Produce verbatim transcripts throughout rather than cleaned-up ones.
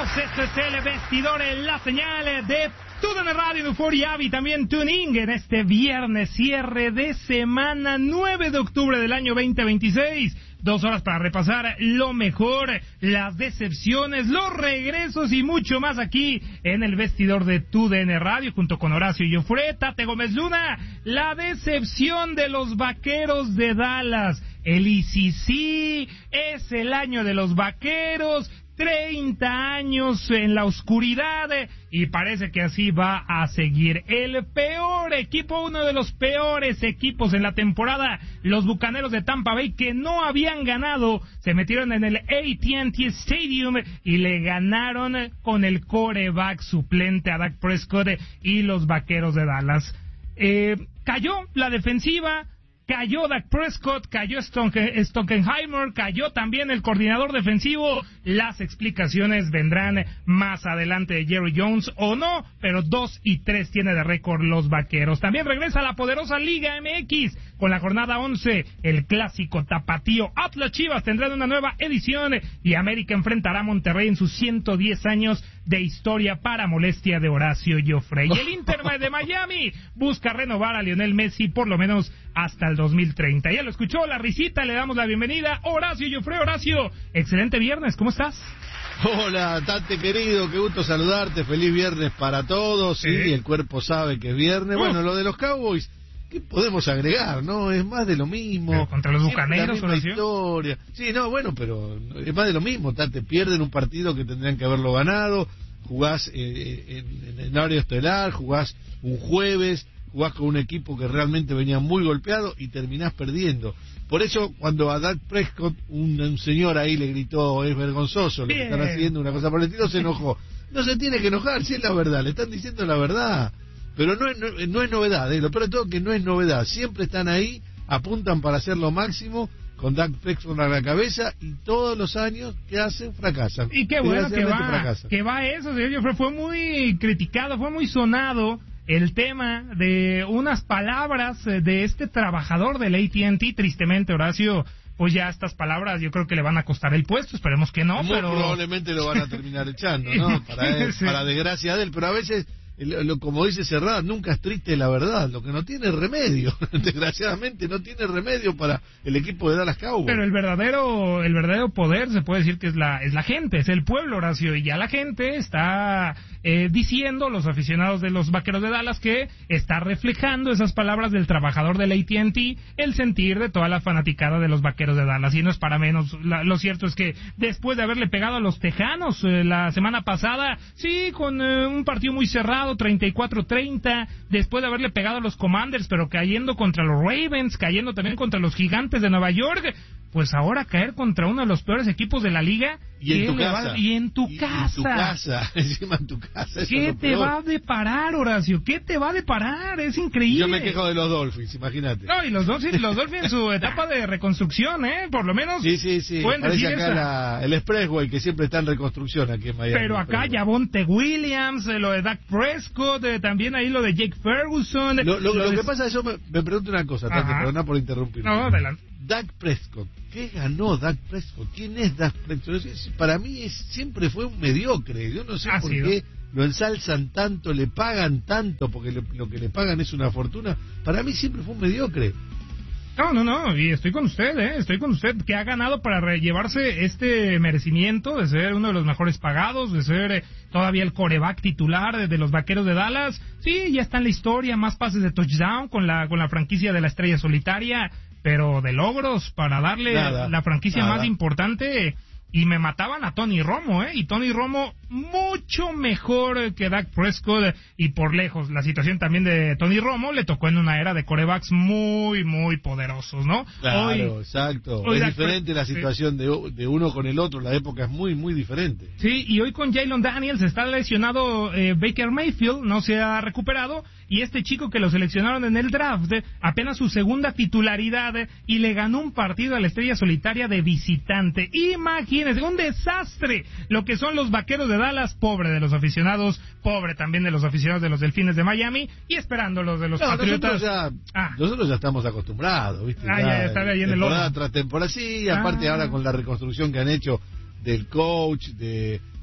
Bienvenidos, este es el vestidor en la señal de TUDN Radio, Euphoria y también Tuning en este viernes, cierre de semana, nueve de octubre del año veinte veintiséis. Dos horas para repasar lo mejor, las decepciones, los regresos y mucho más aquí en el vestidor de TUDN Radio junto con Horacio Joffre, Tate Gómez Luna. La decepción de los Vaqueros de Dallas. El I C C es el año de los Vaqueros. treinta años en la oscuridad y parece que así va a seguir. El peor equipo, uno de los peores equipos en la temporada, los Bucaneros de Tampa Bay, que no habían ganado, se metieron en el A T and T Stadium y le ganaron con el quarterback suplente a Dak Prescott y los Vaqueros de Dallas. Eh, cayó la defensiva, cayó Dak Prescott, cayó Stockenheimer, cayó también el coordinador defensivo. Las explicaciones vendrán más adelante de Jerry Jones o no, pero dos y tres tiene de récord los Vaqueros. También regresa la poderosa Liga M X con la jornada once, el clásico tapatío. Atlas Chivas tendrán una nueva edición y América enfrentará a Monterrey en sus ciento diez años de historia para molestia de Horacio Joffre. Y el Inter de Miami busca renovar a Lionel Messi por lo menos hasta el dos mil treinta. Ya lo escuchó, la risita, le damos la bienvenida. Horacio Joffre. Horacio, excelente viernes, ¿cómo estás? Hola, Tate querido, qué gusto saludarte, feliz viernes para todos. Sí, sí, el cuerpo sabe que es viernes. Bueno, lo de los Cowboys, ¿qué podemos agregar? No, es más de lo mismo. Pero contra los Bucaneros, Horacio. Historia. Sí, no, bueno, pero es más de lo mismo, Tate. Pierden un partido que tendrían que haberlo ganado. Jugás eh, en, en horario estelar, jugás un jueves, jugás con un equipo que realmente venía muy golpeado y terminás perdiendo. Por eso, cuando a Dak Prescott, un, un señor ahí le gritó, es vergonzoso lo que están haciendo, una cosa por el estilo, se enojó. No se tiene que enojar, si es la verdad, le están diciendo la verdad. Pero no es, no, no es novedad, ¿eh? Lo peor de todo es que no es novedad. Siempre están ahí, apuntan para hacer lo máximo, con Dak Prescott a la cabeza, y todos los años que hacen fracasan. Y qué bueno que va, fracasan. que va eso, señor. Fue muy criticado, fue muy sonado el tema de unas palabras de este trabajador del A T and T. Tristemente, Horacio, pues ya estas palabras yo creo que le van a costar el puesto, esperemos que no. Muy pero probablemente lo van a terminar echando, ¿no? Para, él, sí. para desgracia de él, pero a veces, lo, como dice Serrat, nunca es triste la verdad, lo que no tiene remedio, desgraciadamente no tiene remedio para el equipo de Dallas Cowboys. Pero el verdadero el verdadero poder se puede decir que es la es la gente, es el pueblo, Horacio, y ya la gente está eh, diciendo, los aficionados de los Vaqueros de Dallas, que está reflejando esas palabras del trabajador del A T and T, el sentir de toda la fanaticada de los Vaqueros de Dallas, y no es para menos. La, lo cierto es que después de haberle pegado a los Tejanos eh, la semana pasada, sí, con eh, un partido muy cerrado, treinta y cuatro treinta, después de haberle pegado a los Commanders, pero cayendo contra los Ravens, cayendo también contra los Gigantes de Nueva York, pues ahora caer contra uno de los peores equipos de la liga. Y en tu casa. Va, y en tu y, casa. En tu casa, encima en tu casa. Eso ¿Qué es te peor. va a deparar, Horacio? ¿Qué te va a deparar? Es increíble. Yo me quejo de los Dolphins, imagínate. No, y los Dolphins, los Dolphins en su etapa de reconstrucción, ¿eh? Por lo menos. Sí, sí, sí. Pueden Parece decir acá la, el Expressway, que siempre está en reconstrucción aquí en Miami. Pero acá Javonte Williams, eh, lo de Dak Prescott, eh, también ahí lo de Jake Ferguson. Lo, lo, lo de... que pasa es que yo me, me pregunto una cosa, Tate, perdona por interrumpir. No, adelante. Dak Prescott, ¿qué ganó Dak Prescott? ¿Quién es Dak Prescott? Para mí es, siempre fue un mediocre. Yo no sé ¿Ha por sido? qué lo ensalzan tanto, le pagan tanto, porque le, lo que le pagan es una fortuna. Para mí siempre fue un mediocre. No, no, no, y estoy con usted, ¿eh? Estoy con usted, que ha ganado para llevarse este merecimiento de ser uno de los mejores pagados, de ser eh, todavía el quarterback titular de, de los Vaqueros de Dallas. Sí, ya está en la historia, más pases de touchdown con la con la franquicia de la estrella solitaria, pero de logros para darle nada, la franquicia nada. más importante. Y me mataban a Tony Romo, ¿eh? Y Tony Romo mucho mejor que Dak Prescott y por lejos. La situación también de Tony Romo le tocó en una era de quarterbacks muy, muy poderosos, ¿no? Claro, hoy, exacto. Hoy es Dak diferente Pre- la situación sí. de, de uno con el otro. La época es muy, muy diferente. Sí, y hoy con Jalen Daniels está lesionado eh, Baker Mayfield, no se ha recuperado. Y este chico que lo seleccionaron en el draft, eh, apenas su segunda titularidad, eh, y le ganó un partido a la estrella solitaria de visitante. Imagínense, un desastre lo que son los Vaqueros de Dallas, pobre de los aficionados, pobre también de los aficionados de los Delfines de Miami, y esperando los de los no, Patriotas. Nosotros ya, ah. nosotros ya estamos acostumbrados, ¿viste? Ah, ya, ya está ahí en el temporada tras temporada, sí, aparte ah. ahora con la reconstrucción que han hecho del coach, de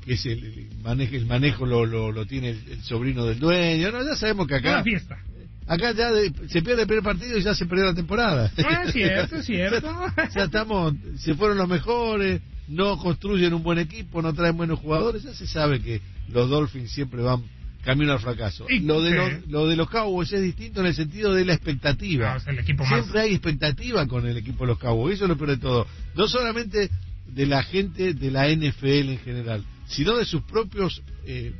que es el, el manejo, el manejo lo, lo, lo tiene el, el sobrino del dueño, no, ya sabemos que acá... Una fiesta. Acá ya de, se pierde el primer partido y ya se perdió la temporada. Ah, es cierto, es cierto. ya, ya estamos, se fueron los mejores, no construyen un buen equipo, no traen buenos jugadores, ya se sabe que los Dolphins siempre van camino al fracaso. Y, lo de sí. los, lo de los Cowboys es distinto en el sentido de la expectativa. No, es el equipo siempre más... hay expectativa con el equipo de los Cowboys, eso es lo peor de todo. No solamente de la gente de la N F L en general, sino de sus propios eh,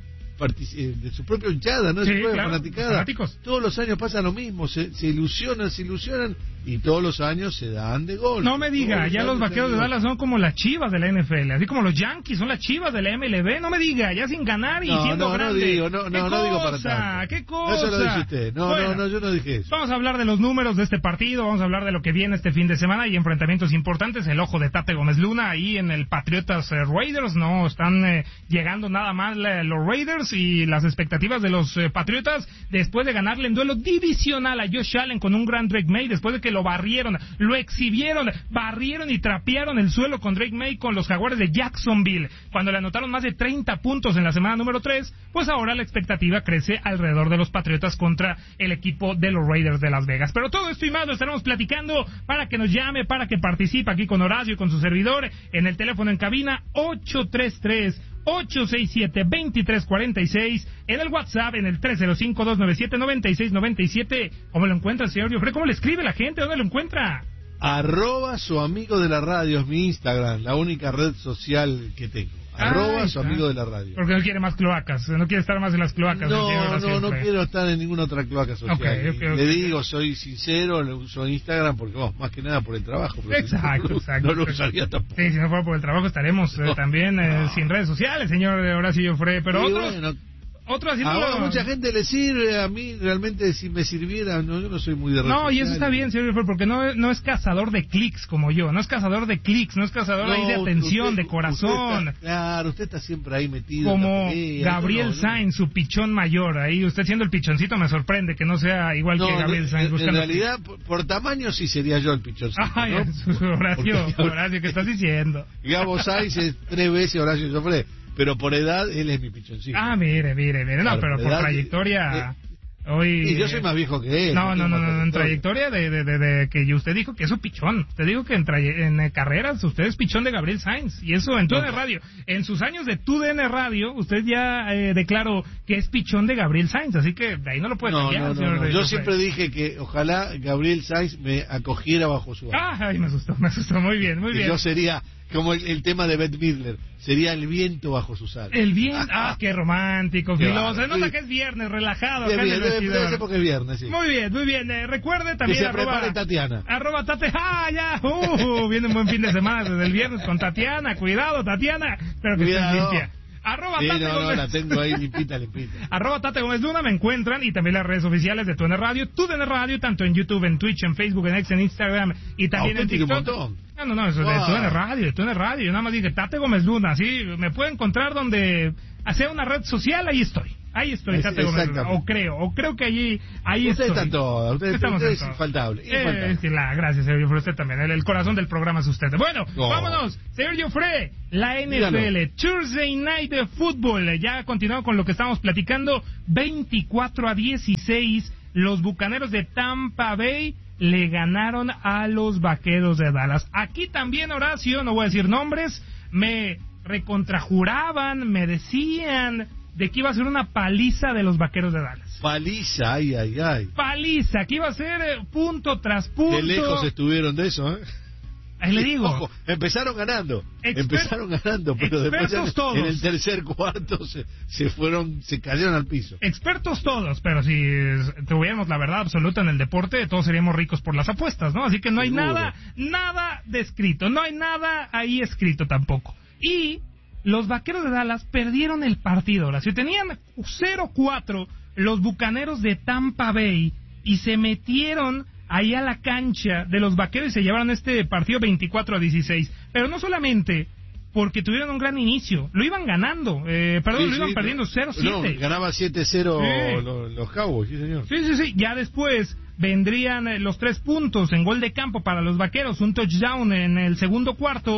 de su propia hinchada, ¿no? De sí, su propia claro, fanaticada. fanáticos. Todos los años pasa lo mismo, se, se ilusionan, se ilusionan y todos los años se dan de gol. No me diga, ya los Vaqueros de Dallas son como las Chivas de la N F L, así como los Yankees son las Chivas de la M L B, no me diga, ya sin ganar y no, siendo no, grande. No digo, no, no, no digo para tanto. ¿Qué cosa? Eso lo dice usted. No, bueno, no, no, yo no dije eso. Vamos a hablar de los números de este partido, vamos a hablar de lo que viene este fin de semana y enfrentamientos importantes, el ojo de Tate Gómez Luna ahí en el Patriotas eh, Raiders, no están eh, llegando nada más eh, los Raiders y las expectativas de los eh, Patriotas después de ganarle en duelo divisional a Josh Allen con un gran Drake May, después de que lo barrieron, lo exhibieron, barrieron y trapearon el suelo con Drake May con los Jaguares de Jacksonville, cuando le anotaron más de treinta puntos en la semana número tres, pues ahora la expectativa crece alrededor de los Patriotas contra el equipo de los Raiders de Las Vegas. Pero todo esto y más lo estaremos platicando para que nos llame, para que participe aquí con Horacio y con su servidor en el teléfono en cabina ocho tres tres ocho seis siete, dos tres cuatro seis, en el WhatsApp en el tres cero cinco, dos nueve siete, nueve seis nueve siete. ¿Cómo lo encuentra el señor Giofré? ¿Cómo le escribe la gente? ¿Dónde lo encuentra? Arroba su amigo de la radio, es mi Instagram, la única red social que tengo. Arroba su amigo de la radio. Porque no quiere más cloacas, no quiere estar más en las cloacas. No, no, no quiero estar en ninguna otra cloaca social. Okay, okay, okay. Le digo, soy sincero, le uso Instagram porque, oh, más que nada por el trabajo. Exacto, no, exacto. No lo usaría tampoco. Sí, si no fuera por el trabajo estaremos eh, no, también eh, no. sin redes sociales, señor Horacio Giofré, pero sí, otros... Bueno, Otro haciendo... Ahora mucha gente le sirve, a mí realmente si me sirviera, no, yo no soy muy de redes No, y eso sociales. está bien, señor, porque no, no es cazador de clics como yo, no es cazador de clics, no es cazador no, ahí de atención, usted, de corazón. Usted está, claro, usted está siempre ahí metido. Como pelea, Gabriel no, Sainz, no. su pichón mayor, ahí usted siendo el pichoncito me sorprende que no sea igual no, que Gabriel no, Sainz. En, en realidad, por, por tamaño sí sería yo el pichoncito. Ay, ¿no? Horacio, porque, Horacio, ¿qué estás diciendo? Gabo Sainz es tres veces Horacio Giofré. Pero por edad, él es mi pichoncito. Ah, mire, mire, mire. No, claro, pero por, por edad, trayectoria... Eh, hoy... Y yo soy más viejo que él. No, no, no, no, en trayectoria de, de, de, de que usted dijo que es un pichón. Usted dijo que en, traye, en carreras usted es pichón de Gabriel Sainz. Y eso en T U D N Radio. En sus años de T U D N Radio, usted ya eh, declaró que es pichón de Gabriel Sainz. Así que de ahí no lo puede no, cambiar, no, señor. No, no. Yo siempre dije que ojalá Gabriel Sainz me acogiera bajo su ala. Ay, me asustó, me asustó. Muy bien, muy que bien. Yo sería... Como el, el tema de Bette Midler, sería el viento bajo sus alas. El viento, ah, qué romántico, filoso. Se nota que es viernes, relajado. Debe, debe, debe ser porque es viernes, sí. Muy bien, muy bien. Eh, recuerde también. Que se arroba, prepare Tatiana. Arroba Tate, ah, ya, uh, viene un buen fin de semana desde el viernes con Tatiana. Cuidado, Tatiana. Espero que estés limpia. Arroba sí, Tate no, Gómez. no, la tengo ahí limpita, limpita. Arroba Tate Gómez Luna, me encuentran, y también las redes oficiales de T U D N Radio, T U D N Radio, tanto en YouTube, en Twitch, en Facebook, en X, en Instagram, y también ah, en TikTok. Un montón. No, no, no, eso wow. de T U D N Radio, de T U D N Radio, yo nada más dije Tate Gómez Luna, así, me puede encontrar donde sea una red social, ahí estoy. Ahí estoy, es, Tate Gómez Luna, o creo, o creo que allí, ahí usted estoy. Está todo, usted, usted, usted es infaltable. infaltable. Eh, sí, la, gracias, señor Giofré, usted también, el, el corazón del programa es usted. Bueno, oh. vámonos, señor Giofré, la N F L, Dígalo. Thursday Night Football, ya continuamos con lo que estamos platicando, veinticuatro a dieciséis, los Bucaneros de Tampa Bay le ganaron a los Vaqueros de Dallas. Aquí también, Horacio, no voy a decir nombres, me recontrajuraban, me decían de que iba a ser una paliza de los Vaqueros de Dallas. Paliza, ay, ay, ay. Paliza, que iba a ser eh, punto tras punto. Qué lejos estuvieron de eso, ¿eh? Ahí le digo. Ojo, empezaron ganando, Exper empezaron ganando, pero después ya, todos. en el tercer cuarto se, se fueron, se cayeron al piso. Expertos todos, pero si tuviéramos la verdad absoluta en el deporte, todos seríamos ricos por las apuestas, ¿no? Así que no hay Seguro. nada, nada descrito, no hay nada ahí escrito tampoco. Y los Vaqueros de Dallas perdieron el partido, ahora si tenían cero cuatro los Bucaneros de Tampa Bay y se metieron ahí a la cancha de los Vaqueros y se llevaron este partido veinticuatro a dieciséis. Pero no solamente porque tuvieron un gran inicio, lo iban ganando, eh, perdón, sí, lo iban sí, perdiendo cero siete. No, ganaba siete cero sí. los, los Cowboys, sí señor. Sí, sí, sí, ya después vendrían eh, los tres puntos en gol de campo para los Vaqueros, un touchdown en el segundo cuarto,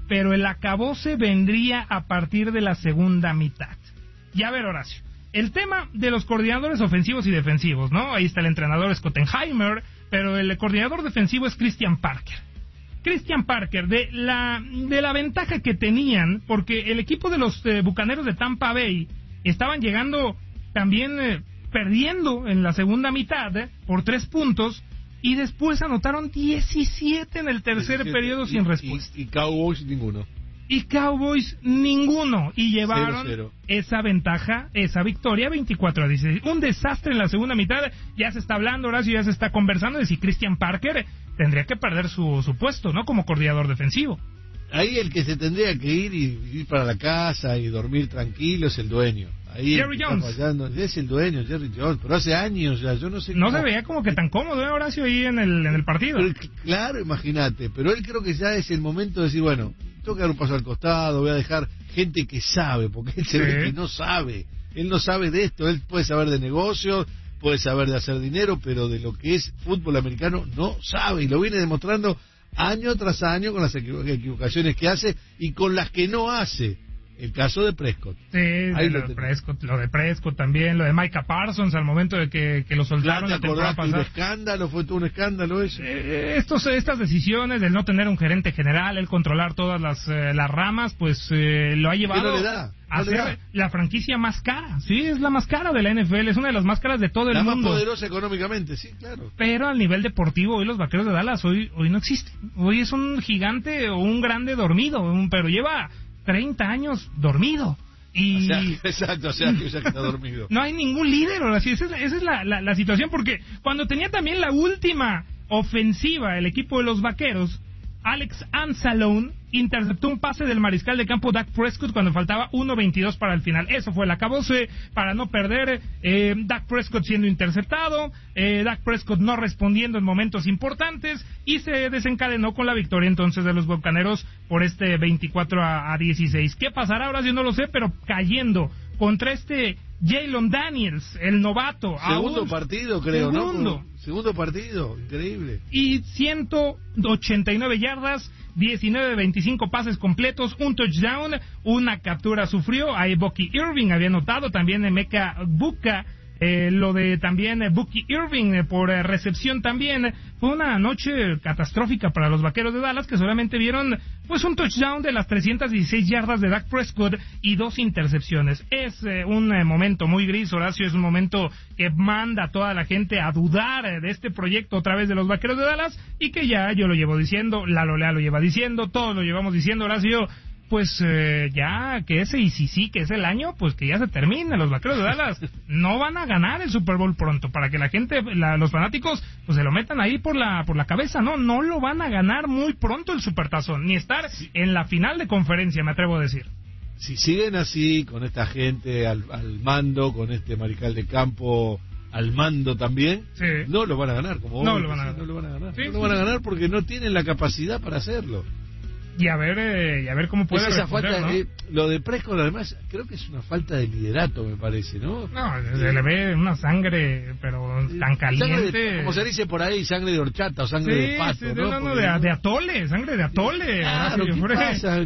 pero el acabose vendría a partir de la segunda mitad. Y a ver, Horacio, el tema de los coordinadores ofensivos y defensivos, ¿no? Ahí está el entrenador Schottenheimer, pero el coordinador defensivo es Christian Parker. Christian Parker, de la de la ventaja que tenían, porque el equipo de los eh, Bucaneros de Tampa Bay estaban llegando también eh, perdiendo en la segunda mitad eh, por tres puntos, y después anotaron diecisiete en el tercer diecisiete, periodo y, sin respuesta. Y, y Cowboys ninguno. Y Cowboys ninguno, y llevaron cero, cero. esa ventaja, esa victoria veinticuatro a dieciséis. Un desastre en la segunda mitad. Ya se está hablando, Horacio, ya se está conversando de si Christian Parker tendría que perder su, su puesto, ¿no? Como coordinador defensivo. Ahí el que se tendría que ir y ir para la casa y dormir tranquilo es el dueño. Ahí Jerry Jones. Fallando, es el dueño, Jerry Jones, pero hace años ya, yo no sé No cómo. se veía como que tan cómodo, ¿eh, Horacio, ahí en el, en el partido? Pero, claro, imagínate, pero él creo que ya es el momento de decir, bueno, tengo que dar un paso al costado, voy a dejar gente que sabe, porque él se Sí. ve que no sabe, él no sabe de esto, él puede saber de negocios, puede saber de hacer dinero, pero de lo que es fútbol americano no sabe, y lo viene demostrando año tras año con las equivocaciones que hace y con las que no hace. El caso de Prescott. Sí, Ahí lo, lo de Prescott, lo de Prescott también, lo de Micah Parsons al momento de que, que lo soltaron la ¿Te temporada acordás que un pasada. escándalo? ¿Fue todo un escándalo eso? Eh, estos, estas decisiones del no tener un gerente general, el controlar todas las, eh, las ramas, pues eh, lo ha llevado no le da, a no le ser da. la franquicia más cara. Sí, es la más cara de la N F L, es una de las más caras de todo el La más mundo. poderosa económicamente, sí, claro. Pero al nivel deportivo, hoy los Vaqueros de Dallas hoy, hoy no existen. Hoy es un gigante o un grande dormido, un, pero lleva treinta años dormido. Y... O sea, exacto, o sea, que ya que está dormido. No hay ningún líder, ahora sí, esa es, esa es la, la, la situación, porque cuando tenía también la última ofensiva el equipo de los Vaqueros, Alex Anzalone interceptó un pase del mariscal de campo Dak Prescott cuando faltaba uno veintidós para el final. Eso fue el acabose para no perder. eh, Dak Prescott siendo interceptado, eh, Dak Prescott no respondiendo en momentos importantes, y se desencadenó con la victoria entonces de los Bucaneros por este veinticuatro a dieciséis. ¿Qué pasará ahora? Yo no lo sé, pero cayendo contra este Jalen Daniels, el novato. Segundo aún, partido, creo, segundo. ¿no? Segundo partido, increíble. Y ciento ochenta y nueve yardas, diecinueve de veinticinco pases completos, un touchdown, una captura sufrió. Ahí Bucky Irving había anotado, también Emeka Buka. Eh, lo de también eh, Bucky Irving eh, por eh, recepción también. Fue una noche catastrófica para los Vaqueros de Dallas, que solamente vieron pues un touchdown de las trescientas dieciséis yardas de Dak Prescott y dos intercepciones. Es eh, un eh, momento muy gris, Horacio, es un momento que manda a toda la gente a dudar eh, de este proyecto otra vez de los Vaqueros de Dallas, y que ya yo lo llevo diciendo, Lalo Lea lo lleva diciendo, todos lo llevamos diciendo, Horacio. Pues eh, ya que ese y si sí que es el año, pues que ya se termine. Los Vaqueros de Dallas no van a ganar el Super Bowl pronto, para que la gente, la, los fanáticos, pues se lo metan ahí por la por la cabeza. No, no lo van a ganar muy pronto el Supertazón, ni estar sí. en la final de conferencia, me atrevo a decir. Si siguen así, con esta gente al, al mando, con este mariscal de campo al mando también, sí. no lo van a ganar. Como no, vos, lo van a ganar. no lo van a ganar. Sí, no lo van a ganar porque no tienen la capacidad para hacerlo. Y a ver, eh, y a ver cómo puede es esa responder, falta, ¿no? eh, lo de Prescott además creo que es una falta de liderato, me parece, ¿no? No, se le ve una sangre, pero tan caliente. De, como se dice por ahí, sangre de horchata o sangre sí, de pato, sí, ¿no? no, no, Porque, de, de atole, sangre de atole. Claro, ¿qué Fue... pasa?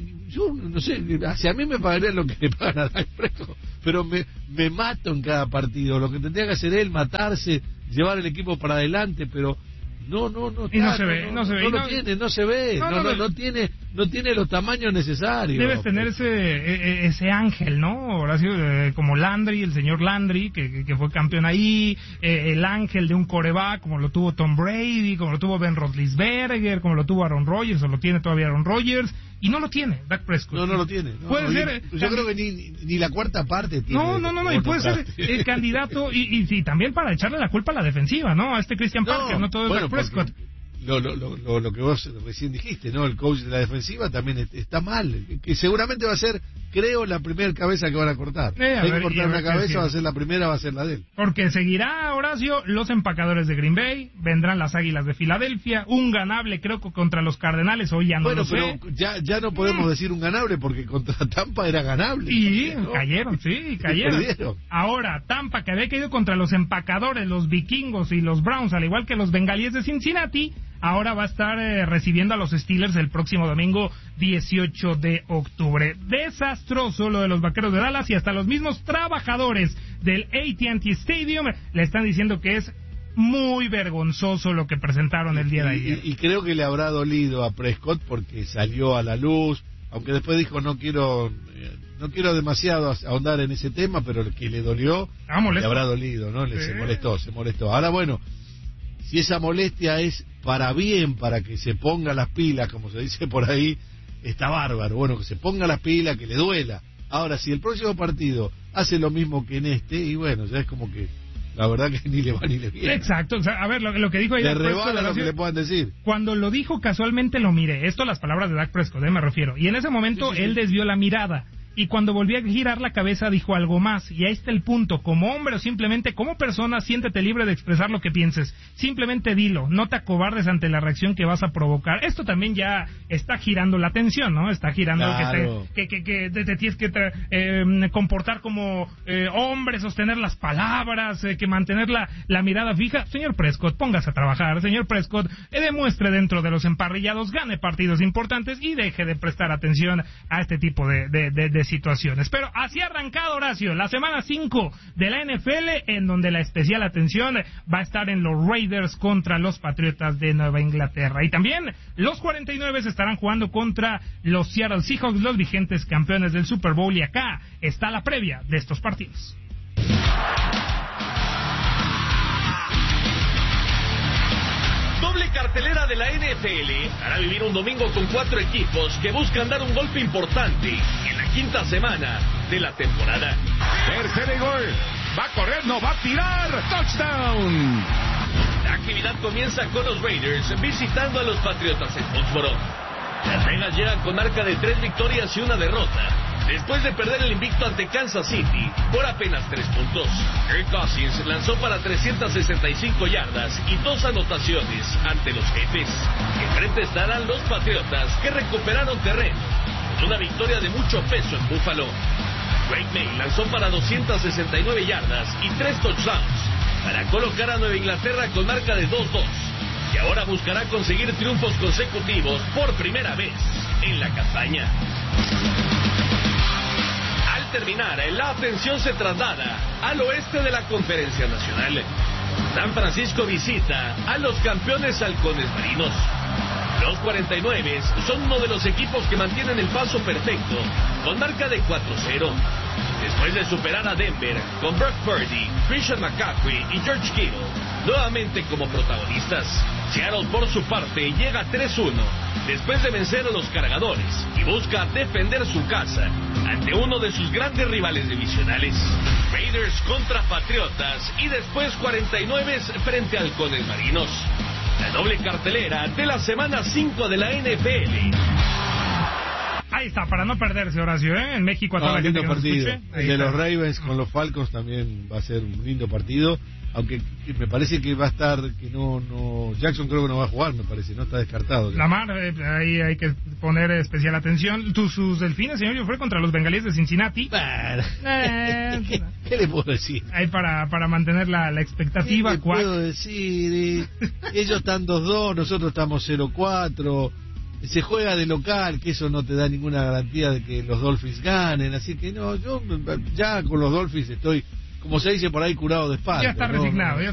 Yo no sé, si a mí me pagarían lo que le pagan a Dak Prescott, pero me, me mato en cada partido. Lo que tendría que hacer él, matarse, llevar el equipo para adelante, pero no, no, no. Y no está, se ve, no, no se ve. No, no no, lo tiene, no se ve, no, no, no, no, no, no tiene, no tiene los tamaños necesarios. Debes tener ese ese ángel, ¿no? Horacio, eh, como Landry, el señor Landry, que, que fue campeón ahí, eh, el ángel de un coreback, como lo tuvo Tom Brady, como lo tuvo Ben Roethlisberger, como lo tuvo Aaron Rodgers, o lo tiene todavía Aaron Rodgers, y no lo tiene Dak Prescott. No, no lo tiene. No, puede no, ser. Yo, yo creo que ni, ni la cuarta parte tiene. No, no, no, no, y puede ser el candidato, y, y, y también para echarle la culpa a la defensiva, ¿no? A este Christian Parker, no, no todo es bueno, Dak Prescott. Lo, lo, lo, lo que vos recién dijiste, ¿no? El coach de la defensiva también está mal, que seguramente va a ser, creo, la primera cabeza que van a cortar. Eh, Hay ver, que cortar una ver, cabeza, sí, va a ser la primera, va a ser la de él. Porque seguirá, Horacio, los empacadores de Green Bay, vendrán las Águilas de Filadelfia, un ganable creo que contra los Cardenales, hoy ya no bueno, lo sé. Bueno, pero ya, ya no podemos mm. decir un ganable, porque contra Tampa era ganable. Y también, ¿no? cayeron, sí, cayeron. Ahora, Tampa, que había caído contra los empacadores, los vikingos y los Browns, al igual que los bengalíes de Cincinnati, ahora va a estar eh, recibiendo a los Steelers el próximo domingo dieciocho de octubre. Desastroso lo de los Vaqueros de Dallas, y hasta los mismos trabajadores del A T and T Stadium le están diciendo que es muy vergonzoso lo que presentaron el día de ayer. Y, y, y creo que le habrá dolido a Prescott porque salió a la luz, aunque después dijo no quiero eh, no quiero demasiado ahondar en ese tema, pero el que le dolió ah, le habrá dolido, ¿no? Le, sí. Se molestó, se molestó. Ahora bueno, si esa molestia es para bien, para que se ponga las pilas, como se dice por ahí, está bárbaro. Bueno, que se ponga las pilas, que le duela. Ahora, si el próximo partido hace lo mismo que en este, y bueno, ya es como que la verdad que ni le va ni le viene. Exacto, o sea, a ver, lo, lo que dijo ayer... Le rebala lo que le puedan decir. Cuando lo dijo casualmente lo miré, esto las palabras de Dak Prescott, ¿eh? Me refiero, y en ese momento sí, sí, sí. él desvió la mirada, y cuando volvió a girar la cabeza dijo algo más, y ahí está el punto: como hombre o simplemente como persona, siéntete libre de expresar lo que pienses, simplemente dilo, no te acobardes ante la reacción que vas a provocar. Esto también ya está girando la atención, ¿no? Está girando claro. que, te, que, que, que te, te tienes que eh, comportar como eh, hombre, sostener las palabras, eh, que mantener la, la mirada fija. Señor Prescott, póngase a trabajar, señor Prescott, eh, demuestre dentro de los emparrillados, gane partidos importantes y deje de prestar atención a este tipo de, de, de, de situaciones. Pero así ha arrancado, Horacio, la semana cinco de la N F L, en donde la especial atención va a estar en los Raiders contra los Patriotas de Nueva Inglaterra, y también los cuarenta y nueve estarán jugando contra los Seattle Seahawks, los vigentes campeones del Super Bowl, y acá está la previa de estos partidos. Doble cartelera de la N F L hará vivir un domingo con cuatro equipos que buscan dar un golpe importante en la quinta semana de la temporada. Tercer gol, va a correr, no va a tirar, touchdown. La actividad comienza con los Raiders visitando a los Patriotas en Foxboro. Las Vegas llegan con marca de tres victorias y una derrota, después de perder el invicto ante Kansas City por apenas tres puntos. Kirk Cousins lanzó para trescientas sesenta y cinco yardas y dos anotaciones ante los Jefes. Enfrente estarán los Patriotas, que recuperaron terreno con una victoria de mucho peso en Buffalo. Drake May lanzó para doscientas sesenta y nueve yardas y tres touchdowns para colocar a Nueva Inglaterra con marca de dos dos, y ahora buscará conseguir triunfos consecutivos por primera vez en la campaña. Terminar, la atención se traslada al oeste de la Conferencia Nacional. San Francisco visita a los campeones halcones marinos. Los cuarenta y nueve son uno de los equipos que mantienen el paso perfecto, con marca de cuatro cero. Después de superar a Denver con Brock Purdy, Christian McCaffrey y George Kittle nuevamente como protagonistas, Seattle por su parte llega tres uno después de vencer a los Cargadores y busca defender su casa ante uno de sus grandes rivales divisionales. Raiders contra Patriotas y después cuarenta y nueve frente a halcones marinos. La doble cartelera de la semana cinco de la N F L. Ahí está, para no perderse, Horacio, ¿eh? En México a toda no, la gente que nos partido. escuche. El de los Ravens con los Falcons también va a ser un lindo partido, aunque me parece que va a estar, que no, no, Jackson creo que no va a jugar, me parece, no está descartado. Lamar, eh, ahí hay que poner especial atención. Tus, sus delfines, señor, yo fue contra los Bengalíes de Cincinnati. Bueno, eh, ¿qué, ¿Qué le puedo decir? Ahí para, para mantener la, la expectativa. ¿Qué le puedo decir? Eh, ellos están dos dos, nosotros estamos cero cuatro. Se juega de local, que eso no te da ninguna garantía de que los Dolphins ganen, así que no, yo ya con los Dolphins estoy, como se dice por ahí, curado de espalda. Ya está ¿no? resignado, ya